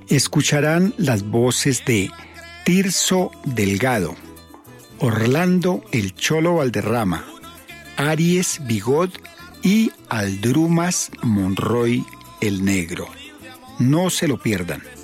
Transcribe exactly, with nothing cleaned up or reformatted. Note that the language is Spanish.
Escucharán las voces de Tirso Delgado, Orlando el Cholo Valderrama, Aries Bigot y Aldrumas Monroy el Negro. No se lo pierdan.